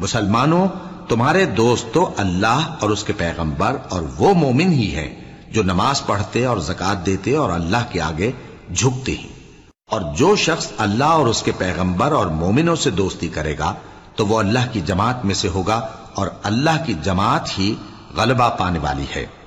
मुसलमानों, तुम्हारे दोस्त तो अल्लाह और उसके पैगंबर और वो मोमिन ही हैं जो नमाज पढ़ते और ज़कात देते और अल्लाह के आगे झुकते हैं। और जो शख्स अल्लाह और उसके पैगंबर और मोमिनों से दोस्ती करेगा तो वो अल्लाह की जमात में से होगा और अल्लाह की जमात ही गलबा पाने वाली है।